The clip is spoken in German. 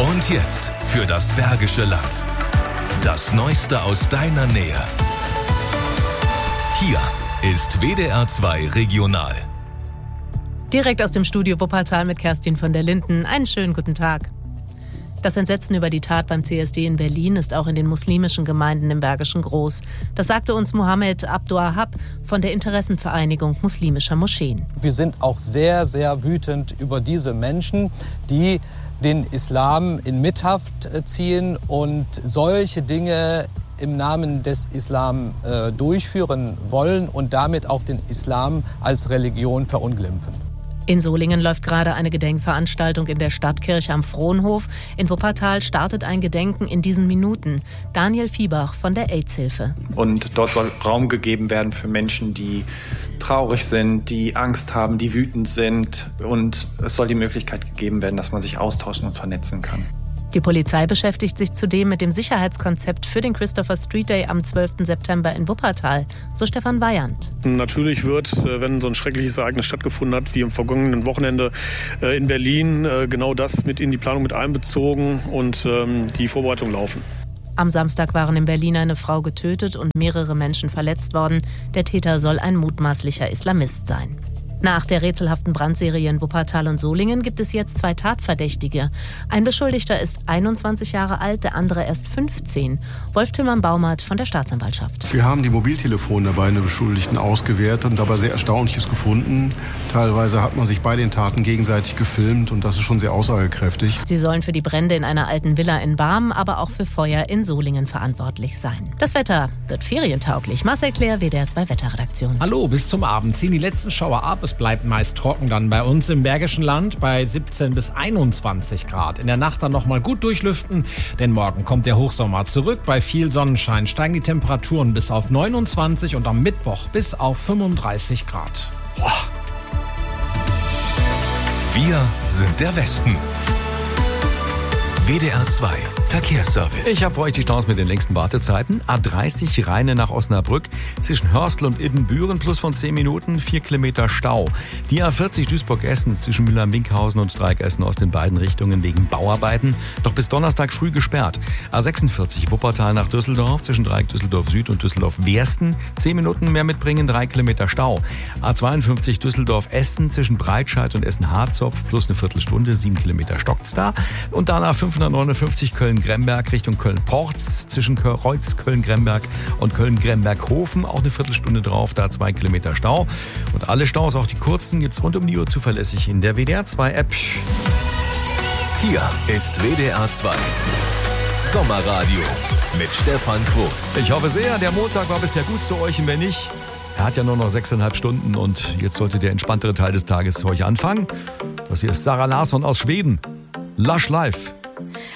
Und jetzt für das Bergische Land. Das Neueste aus deiner Nähe. Hier ist WDR 2 Regional. Direkt aus dem Studio Wuppertal mit Kerstin von der Linden. Einen schönen guten Tag. Das Entsetzen über die Tat beim CSD in Berlin ist auch in den muslimischen Gemeinden im Bergischen groß. Das sagte uns Mohammed Abduahab von der Interessenvereinigung muslimischer Moscheen. Wir sind auch sehr, sehr wütend über diese Menschen, die den Islam in Mithaft ziehen und solche Dinge im Namen des Islam durchführen wollen und damit auch den Islam als Religion verunglimpfen. In Solingen läuft gerade eine Gedenkveranstaltung in der Stadtkirche am Frohnhof. In Wuppertal startet ein Gedenken in diesen Minuten. Daniel Viebach von der AIDS-Hilfe. Und dort soll Raum gegeben werden für Menschen, die traurig sind, die Angst haben, die wütend sind. Und es soll die Möglichkeit gegeben werden, dass man sich austauschen und vernetzen kann. Die Polizei beschäftigt sich zudem mit dem Sicherheitskonzept für den Christopher Street Day am 12. September in Wuppertal, so Stefan Weyand. Natürlich wird, wenn so ein schreckliches Ereignis stattgefunden hat, wie am vergangenen Wochenende in Berlin, genau das mit in die Planung mit einbezogen und die Vorbereitungen laufen. Am Samstag waren in Berlin eine Frau getötet und mehrere Menschen verletzt worden. Der Täter soll ein mutmaßlicher Islamist sein. Nach der rätselhaften Brandserie in Wuppertal und Solingen gibt es jetzt 2 Tatverdächtige. Ein Beschuldigter ist 21 Jahre alt, der andere erst 15. Wolf Tillmann-Baumert von der Staatsanwaltschaft. Wir haben die Mobiltelefone der beiden Beschuldigten ausgewertet und dabei sehr Erstaunliches gefunden. Teilweise hat man sich bei den Taten gegenseitig gefilmt und das ist schon sehr aussagekräftig. Sie sollen für die Brände in einer alten Villa in Barmen, aber auch für Feuer in Solingen verantwortlich sein. Das Wetter wird ferientauglich. Marcel Klär, WDR 2 Wetterredaktion. Hallo, bis zum Abend ziehen die letzten Schauer ab. Es bleibt meist trocken dann bei uns im Bergischen Land bei 17 bis 21 Grad. In der Nacht dann nochmal gut durchlüften, denn morgen kommt der Hochsommer zurück. Bei viel Sonnenschein steigen die Temperaturen bis auf 29 und am Mittwoch bis auf 35 Grad. Boah. Wir sind der Westen. WDR 2 Verkehrsservice. Ich habe für euch die Chance mit den längsten Wartezeiten. A30 Rheine nach Osnabrück zwischen Hörstel und Ibbenbüren plus von 10 Minuten, 4 Kilometer Stau. Die A40 Duisburg-Essen zwischen Müller-Winkhausen und Dreieck-Essen aus den beiden Richtungen wegen Bauarbeiten doch bis Donnerstag früh gesperrt. A46 Wuppertal nach Düsseldorf zwischen Dreieck Düsseldorf Süd und Düsseldorf-Westen 10 Minuten mehr mitbringen, 3 Kilometer Stau. A52 Düsseldorf-Essen zwischen Breitscheid und Essen-Harzopf plus eine Viertelstunde, 7 Kilometer stockt's da. Und danach 559 Köln-Gremberg Richtung Köln-Porz zwischen Kreuz, Köln-Gremberg und Köln-Gremberg-Hofen. Auch eine Viertelstunde drauf, da 2 Kilometer Stau. Und alle Staus, auch die kurzen, gibt's rund um die Uhr zuverlässig in der WDR 2 App. Hier ist WDR 2 Sommerradio mit Stefan Quos. Ich hoffe sehr, der Montag war bisher gut zu euch und wenn nicht, er hat ja nur noch 6,5 Stunden und jetzt sollte der entspanntere Teil des Tages für euch anfangen. Das hier ist Sarah Larsson aus Schweden. Lush Life.